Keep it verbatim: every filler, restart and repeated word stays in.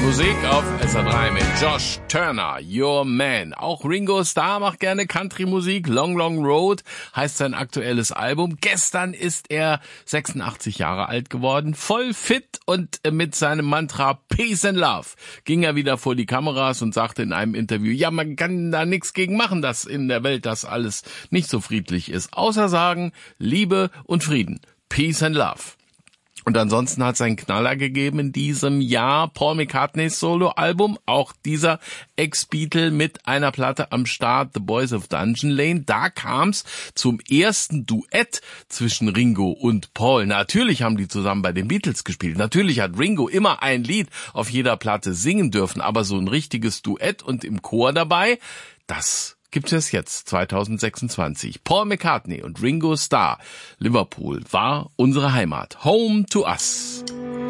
Musik auf S R drei mit Josh Turner, Your Man. Auch Ringo Starr macht gerne Country-Musik. Long Long Road heißt sein aktuelles Album. Gestern ist er sechsundachtzig Jahre alt geworden, voll fit, und mit seinem Mantra Peace and Love ging er wieder vor die Kameras und sagte in einem Interview, ja, man kann da nichts gegen machen, dass in der Welt das alles nicht so friedlich ist. Außer sagen, Liebe und Frieden. Peace and Love. Und ansonsten hat es einen Knaller gegeben in diesem Jahr, Paul McCartneys Solo-Album, auch dieser Ex-Beatle mit einer Platte am Start, The Boys of Dungeon Lane. Da kam's zum ersten Duett zwischen Ringo und Paul. Natürlich haben die zusammen bei den Beatles gespielt. Natürlich hat Ringo immer ein Lied auf jeder Platte singen dürfen, aber so ein richtiges Duett und im Chor dabei, das gibt es jetzt, zwanzig sechsundzwanzig. Paul McCartney und Ringo Starr. Liverpool war unsere Heimat. Home to us.